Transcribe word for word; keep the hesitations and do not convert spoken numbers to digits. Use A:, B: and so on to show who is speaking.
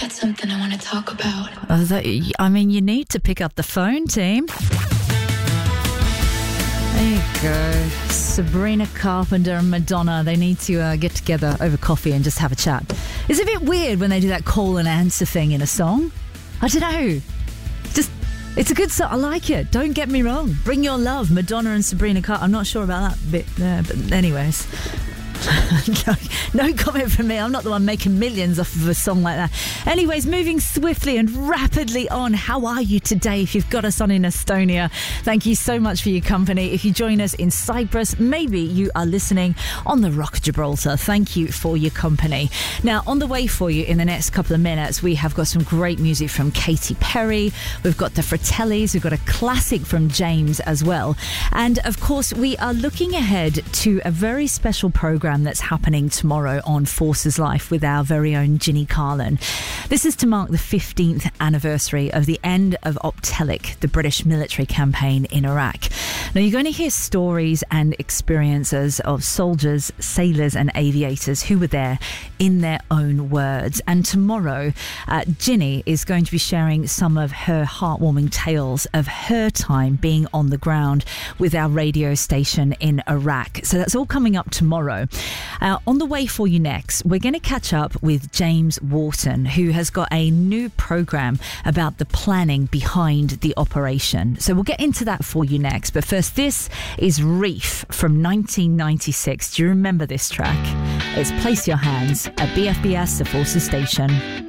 A: got something I want to talk about.
B: Uh, that, I mean, you need to pick up the phone, team. There you go. Sabrina Carpenter and Madonna, they need to uh, get together over coffee and just have a chat. It's a bit weird when they do that call and answer thing in a song. I don't know. Just, it's a good song. I like it. Don't get me wrong. Bring Your Love, Madonna and Sabrina Carpenter. I'm not sure about that bit there, but anyways. no, no comment from me. I'm not the one making millions off of a song like that. Anyways, moving swiftly and rapidly on. How are you today? If you've got us on in Estonia, thank you so much for your company. If you join us in Cyprus, maybe you are listening on the Rock of Gibraltar. Thank you for your company. Now, on the way for you in the next couple of minutes, we have got some great music from Katy Perry. We've got the Fratellis. We've got a classic from James as well. And of course, we are looking ahead to a very special program that's happening tomorrow on Forces Life with our very own Ginny Carlin. This is to mark the fifteenth anniversary of the end of Optelic, the British military campaign in Iraq. Now, you're going to hear stories and experiences of soldiers, sailors and aviators who were there in their own words. And tomorrow, uh, Ginny is going to be sharing some of her heartwarming tales of her time being on the ground with our radio station in Iraq. So that's all coming up tomorrow. Uh, on the way for you next, we're going to catch up with James Wharton, who has got a new program about the planning behind the operation. So we'll get into that for you next. But first, this is Reef from nineteen ninety-six. Do you remember this track? It's Place Your Hands at B F B S, the Forces Station.